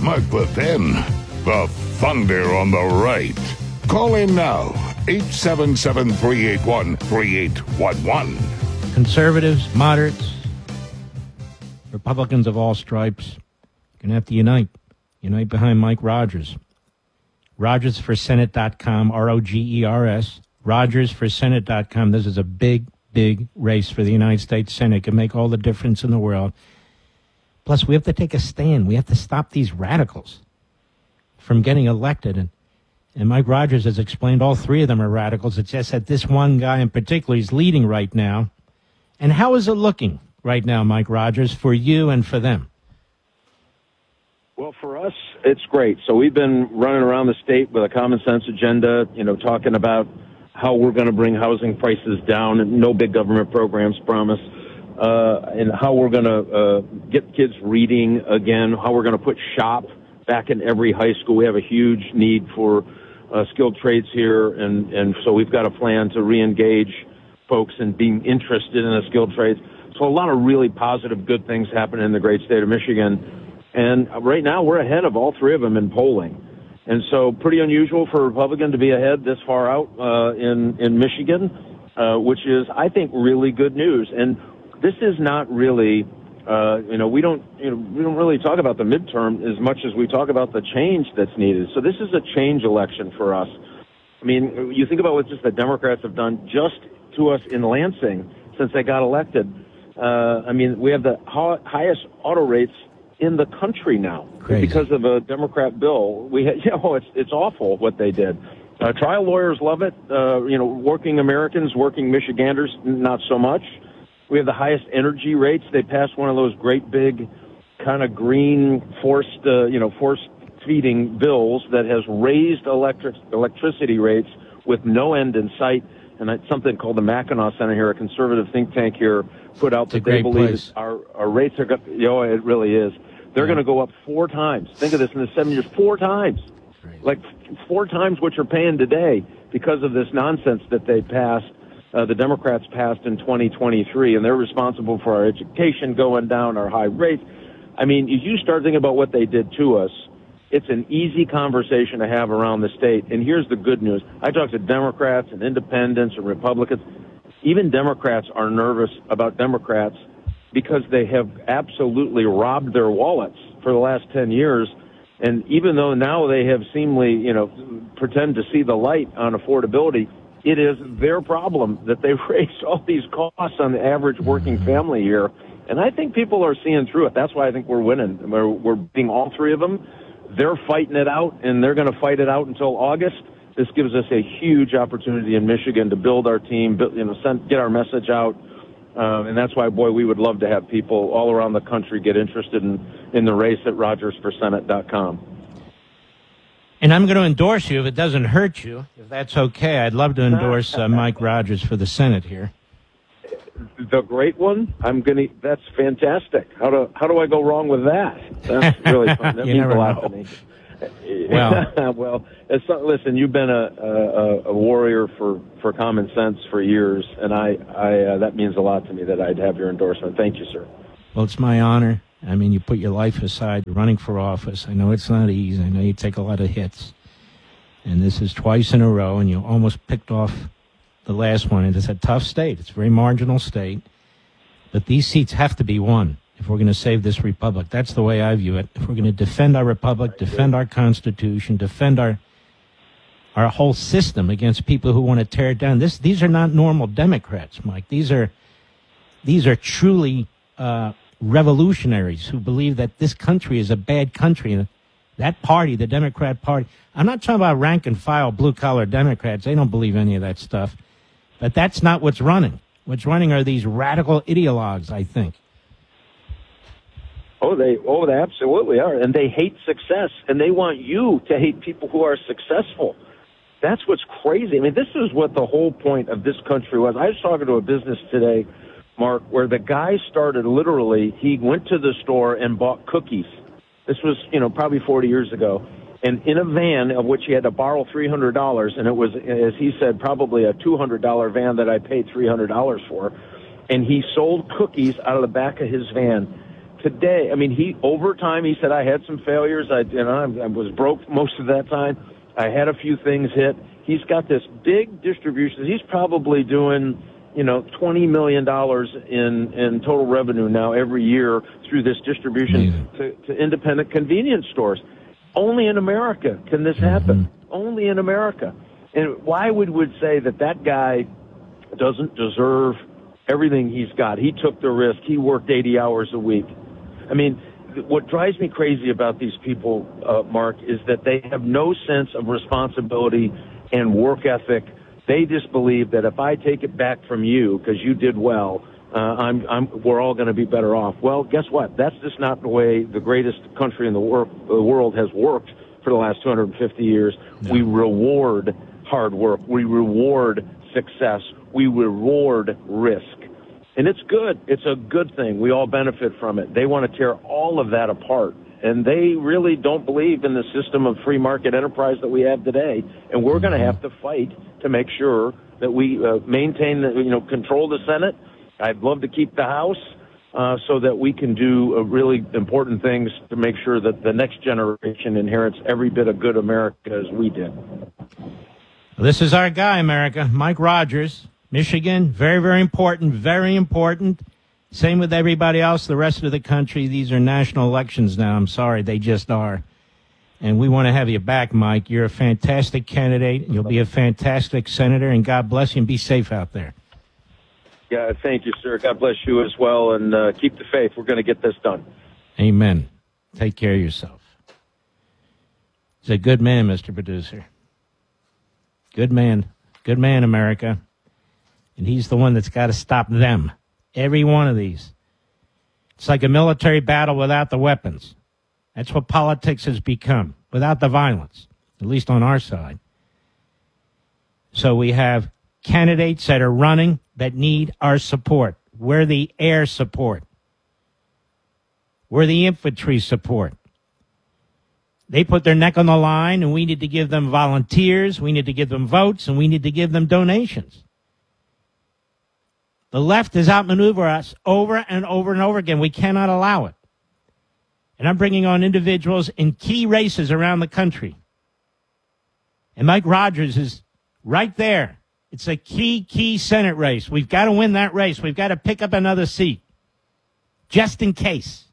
Mark Levin, the Thunder on the right. Call in now, 877-381-3811. Conservatives, moderates, Republicans of all stripes, going to have to unite. Unite behind Mike Rogers. RogersForSenate.com, ROGERS. RogersForSenate.com. This is a big, big race for the United States Senate. It can make all the difference in the world. Plus, we have to take a stand. We have to stop these radicals from getting elected. And Mike Rogers has explained all three of them are radicals. It's just that this one guy in particular is leading right now. And how is it looking right now, Mike Rogers, for you and for them? Well, for us, it's great. So we've been running around the state with a common sense agenda, talking about how we're going to bring housing prices down and no big government programs promise, and how we're going to get kids reading again, how we're going to put SHOP back in every high school. We have a huge need for skilled trades here, and so we've got a plan to reengage folks in being interested in the skilled trades. So a lot of really positive, good things happening in the great state of Michigan. And right now, we're ahead of all three of them in polling. And so pretty unusual for a Republican to be ahead this far out in Michigan, which is, I think, really good news. And this is not really, we don't really talk about the midterm as much as we talk about the change that's needed. So this is a change election for us. I mean, you think about what just the Democrats have done just to us in Lansing since they got elected. We have the highest auto rates in the country now. Crazy. Because of a Democrat bill. It's awful what they did. Trial lawyers love it. Working Americans, working Michiganders, not so much. We have the highest energy rates. They passed one of those great big kind of green forced feeding bills that has raised electricity rates with no end in sight. And it's something called the Mackinac Center here, a conservative think tank here, put out that they believe our rates are going it really is. They're going to go up 4 times. Think of this in the 7 years, 4 times. Like 4 times what you're paying today because of this nonsense that they passed, the Democrats passed in 2023, and they're responsible for our education going down, our high rates. I mean, if you start thinking about what they did to us, it's an easy conversation to have around the state. And here's the good news. I talk to Democrats and independents and Republicans. Even Democrats are nervous about Democrats because they have absolutely robbed their wallets for the last 10 years. And even though now they have seemingly, pretend to see the light on affordability, it is their problem that they've raised all these costs on the average working family here. And I think people are seeing through it. That's why I think we're winning. We're beating all three of them. They're fighting it out, and they're going to fight it out until August. This gives us a huge opportunity in Michigan to build our team, get our message out. And that's why, we would love to have people all around the country get interested in the race at RogersForSenate.com. And I'm going to endorse you if it doesn't hurt you, if that's okay. I'd love to endorse Mike Rogers for the Senate here. The great one? That's fantastic. How do I go wrong with that? That's really fun. That means a lot to me. Well, listen, you've been a warrior for common sense for years, and I that means a lot to me that I'd have your endorsement. Thank you, sir. Well, it's my honor. I mean, you put your life aside, you're running for office. I know it's not easy. I know you take a lot of hits. And this is twice in a row, and you almost picked off the last one. It is a tough state. It's a very marginal state. But these seats have to be won if we're going to save this republic. That's the way I view it. If we're going to defend our republic, defend our Constitution, defend our whole system against people who want to tear it down. These are not normal Democrats, Mike. These are truly revolutionaries who believe that this country is a bad country. And that party, the Democrat Party, I'm not talking about rank and file blue-collar Democrats. They don't believe any of that stuff. But that's not what's running. What's running are these radical ideologues, I think. They absolutely are. And they hate success. And they want you to hate people who are successful. That's what's crazy. I mean, this is what the whole point of this country was. I was talking to a business today, Mark, where the guy started literally, he went to the store and bought cookies. This was, probably 40 years ago. And in a van of which he had to borrow $300, and it was, as he said, probably a $200 van that I paid $300 for. And he sold cookies out of the back of his van. today, I mean, over time, he said, I had some failures. I was broke most of that time. I had a few things hit. He's got this big distribution. He's probably doing, $20 million in total revenue now every year through this distribution to independent convenience stores. Only in America can this happen. Only in America. And why would we say that guy doesn't deserve everything he's got? He took the risk. He worked 80 hours a week. I mean, what drives me crazy about these people, Mark, is that they have no sense of responsibility and work ethic. They just believe that if I take it back from you because you did well, we're all going to be better off. Well, guess what? That's just not the way the greatest country in the world has worked for the last 250 years. No. We reward hard work. We reward success. We reward risk. And it's good. It's a good thing. We all benefit from it. They want to tear all of that apart. And they really don't believe in the system of free market enterprise that we have today. And we're going to have to fight to make sure that we maintain, control the Senate. I'd love to keep the House so that we can do really important things to make sure that the next generation inherits every bit of good America as we did. This is our guy, America, Mike Rogers, Michigan. Very, very important, very important. Same with everybody else, the rest of the country. These are national elections now. I'm sorry, they just are. And we want to have you back, Mike. You're a fantastic candidate. You'll be a fantastic senator, and God bless you, and be safe out there. Yeah, thank you, sir. God bless you as well, and keep the faith. We're going to get this done. Amen. Take care of yourself. He's a good man, Mr. Producer. Good man. Good man, America. And he's the one that's got to stop them. Every one of these. It's like a military battle without the weapons. That's what politics has become, without the violence, at least on our side. So we have candidates that are running that need our support. We're the air support. We're the infantry support. They put their neck on the line, and we need to give them volunteers, we need to give them votes, and we need to give them donations. The left has outmaneuvered us over and over and over again. We cannot allow it. And I'm bringing on individuals in key races around the country. And Mike Rogers is right there. It's a key Senate race. We've got to win that race. We've got to pick up another seat, just in case.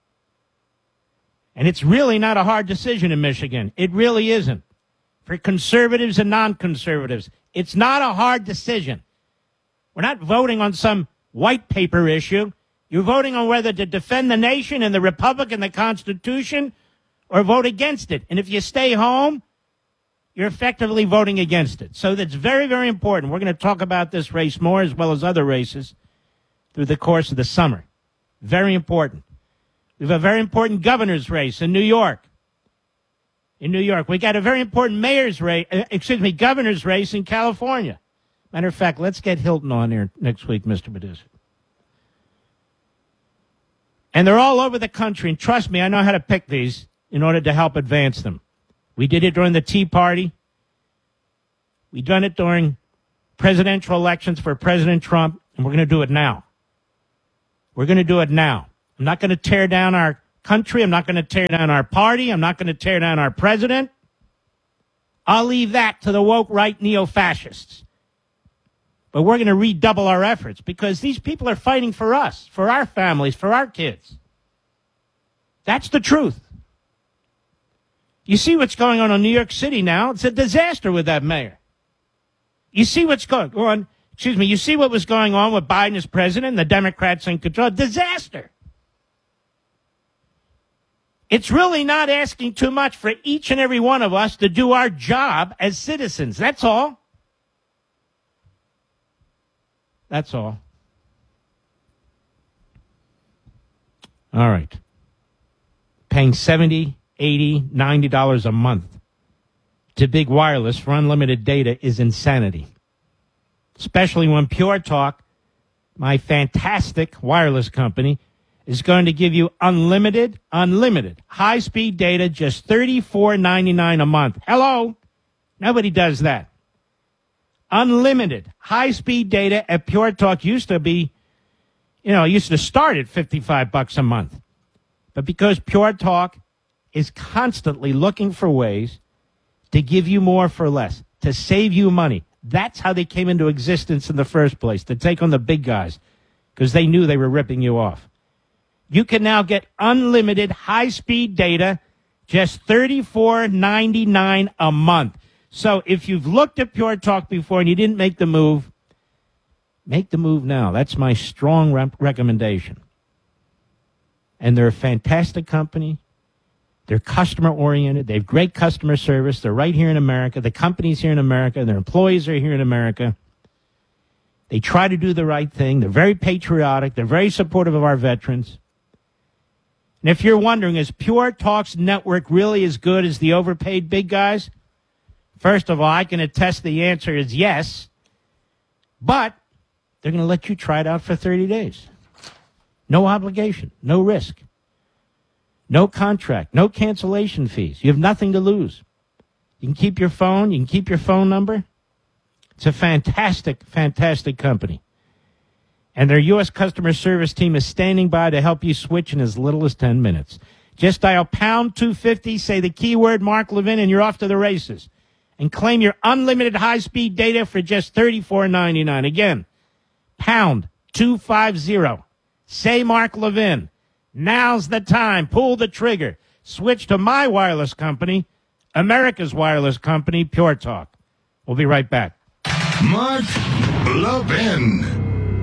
And it's really not a hard decision in Michigan. It really isn't. For conservatives and non-conservatives, it's not a hard decision. We're not voting on some white paper issue. You're voting on whether to defend the nation and the republic and the Constitution or vote against it. And if you stay home, you're effectively voting against it. So that's very, very important. We're going to talk about this race more as well as other races through the course of the summer. Very important. We have a very important governor's race in New York. In New York. We got a very important governor's race in California. Matter of fact, let's get Hilton on here next week, Mr. Producer. And they're all over the country. And trust me, I know how to pick these in order to help advance them. We did it during the Tea Party. We done it during presidential elections for President Trump, and we're going to do it now. We're going to do it now. I'm not going to tear down our country. I'm not going to tear down our party. I'm not going to tear down our president. I'll leave that to the woke right neo-fascists. But we're going to redouble our efforts because these people are fighting for us, for our families, for our kids. That's the truth. You see what's going on in New York City now? It's a disaster with that mayor. You see what's going on. You see what was going on with Biden as president and the Democrats in control. Disaster. It's really not asking too much for each and every one of us to do our job as citizens. That's all. That's all. All right. Paying $70, $80, $90 a month to big wireless for unlimited data is insanity. Especially when Pure Talk, my fantastic wireless company, is going to give you unlimited, high-speed data, just $34.99 a month. Hello? Nobody does that. Unlimited, high-speed data at Pure Talk used to be, used to start at $55 a month. but because Pure Talk is constantly looking for ways to give you more for less, to save you money. That's how they came into existence in the first place, to take on the big guys, because they knew they were ripping you off. You can now get unlimited high-speed data, just $34.99 a month. So if you've looked at Pure Talk before and you didn't make the move now. That's my strong recommendation. And they're a fantastic company. They're customer-oriented. They have great customer service. They're right here in America. The company's here in America. Their employees are here in America. They try to do the right thing. They're very patriotic. They're very supportive of our veterans. And if you're wondering, is Pure Talk's network really as good as the overpaid big guys? First of all, I can attest the answer is yes. But they're going to let you try it out for 30 days. No obligation, no risk, no contract, no cancellation fees. You have nothing to lose. You can keep your phone. You can keep your phone number. It's a fantastic, fantastic company. And their U.S. customer service team is standing by to help you switch in as little as 10 minutes. Just dial pound 250, say the keyword Mark Levin, and you're off to the races. And claim your unlimited high-speed data for just $34.99. Again, pound 250. Say Mark Levin. Now's the time. Pull the trigger. Switch to my wireless company, America's wireless company, Pure Talk. We'll be right back. Mark Levin.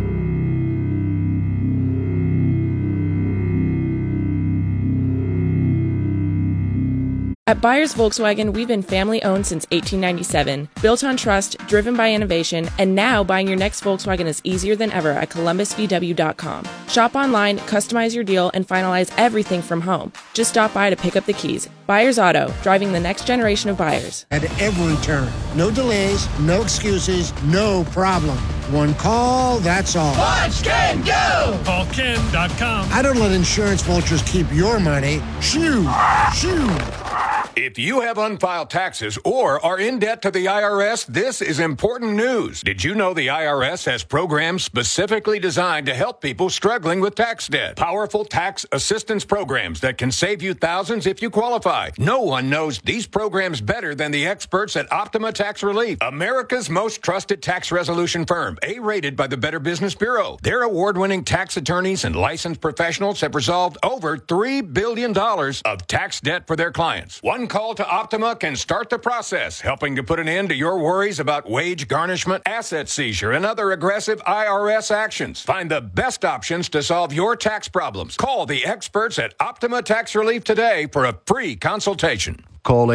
At Byers Volkswagen, we've been family-owned since 1897, built on trust, driven by innovation, and now buying your next Volkswagen is easier than ever at ColumbusVW.com. Shop online, customize your deal, and finalize everything from home. Just stop by to pick up the keys. Byers Auto, driving the next generation of buyers. At every turn. No delays, no excuses, no problem. One call, that's all. Watch Ken go! Call Ken.com. I don't let insurance vultures keep your money. Shoo! Shoo! If you have unfiled taxes or are in debt to the IRS, this is important news. Did you know the IRS has programs specifically designed to help people struggling with tax debt? Powerful tax assistance programs that can save you thousands if you qualify. No one knows these programs better than the experts at Optima Tax Relief, America's most trusted tax resolution firm, A-rated by the Better Business Bureau. Their award-winning tax attorneys and licensed professionals have resolved over $3 billion of tax debt for their clients. One call to Optima can start the process, helping to put an end to your worries about wage garnishment, asset seizure, and other aggressive IRS actions. Find the best options to solve your tax problems. Call the experts at Optima Tax Relief today for a free consultation. Call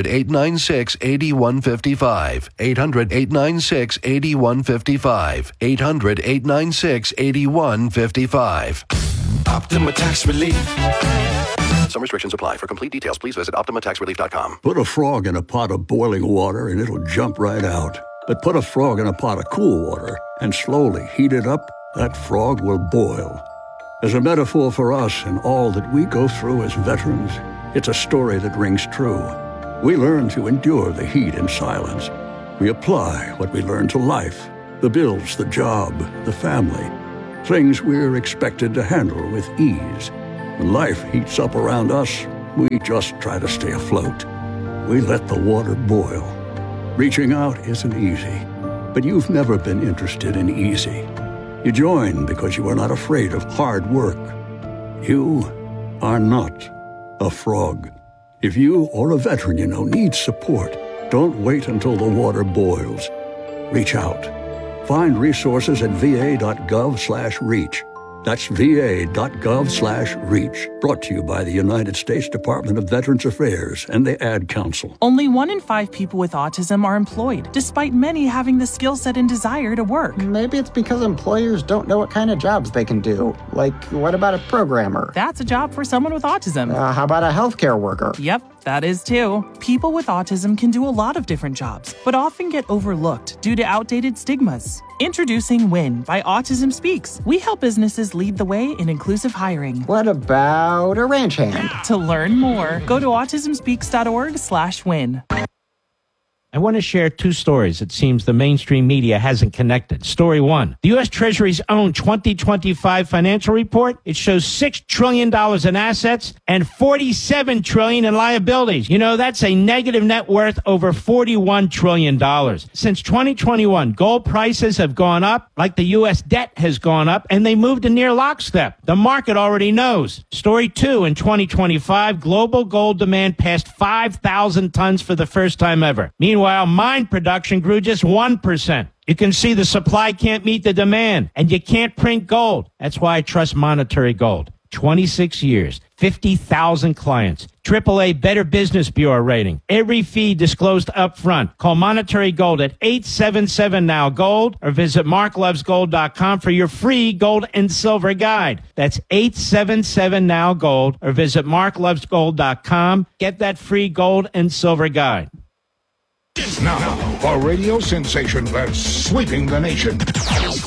800-896-8155. 800-896-8155. 800-896-8155. Optima Tax Relief. Some restrictions apply. For complete details, please visit OptimaTaxRelief.com. Put a frog in a pot of boiling water and it'll jump right out. But put a frog in a pot of cool water and slowly heat it up, that frog will boil. As a metaphor for us and all that we go through as veterans, it's a story that rings true. We learn to endure the heat in silence. We apply what we learn to life, the bills, the job, the family, things we're expected to handle with ease. When life heats up around us, we just try to stay afloat. We let the water boil. Reaching out isn't easy, but you've never been interested in easy. You join because you are not afraid of hard work. You are not a frog. If you or a veteran you know needs support, don't wait until the water boils. Reach out. Find resources at va.gov/reach. That's va.gov/reach. Brought to you by the United States Department of Veterans Affairs and the Ad Council. Only 1 in 5 people with autism are employed, despite many having the skill set and desire to work. Maybe it's because employers don't know what kind of jobs they can do. Like, what about a programmer? That's a job for someone with autism. How about a healthcare worker? Yep, that is too. People with autism can do a lot of different jobs, but often get overlooked due to outdated stigmas. Introducing WIN by Autism Speaks. We help businesses lead the way in inclusive hiring. What about a ranch hand? To learn more, go to autismspeaks.org/win. I want to share two stories it seems the mainstream media hasn't connected. Story one, the U.S. Treasury's own 2025 financial report, it shows $6 trillion in assets and $47 trillion in liabilities. You know, that's a negative net worth over $41 trillion. Since 2021, gold prices have gone up like the U.S. debt has gone up, and they moved in near lockstep. The market already knows. Story two, in 2025, global gold demand passed 5,000 tons for the first time ever. Meanwhile, mine production grew just 1%. You can see the supply can't meet the demand, and you can't print gold. That's why I trust Monetary Gold. 26 years, 50,000 clients, AAA Better Business Bureau rating, every fee disclosed up front. Call Monetary Gold at 877-NOW-GOLD or visit marklovesgold.com for your free gold and silver guide. That's 877-NOW-GOLD or visit marklovesgold.com. Get that free gold and silver guide. Now, a radio sensation that's sweeping the nation.